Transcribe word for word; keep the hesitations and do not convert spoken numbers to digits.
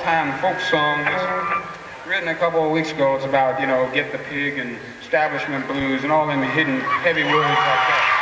old-time folk song that's written a couple of weeks ago. It's about, you know, get the pig and establishment blues and all them hidden heavy words like that.